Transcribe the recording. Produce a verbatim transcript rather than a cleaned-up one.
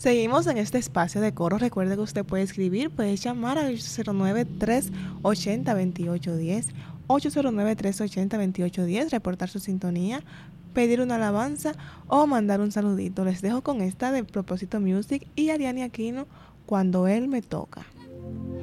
Seguimos en este espacio de coro. Recuerde que usted puede escribir, puede llamar al ocho cero nueve, tres ocho cero, dos ocho uno cero, ocho cero nueve, tres ocho cero, dos ocho uno cero, reportar su sintonía, pedir una alabanza o mandar un saludito. Les dejo con esta de Propósito Music y Ariane Aquino, Cuando Él Me Toca.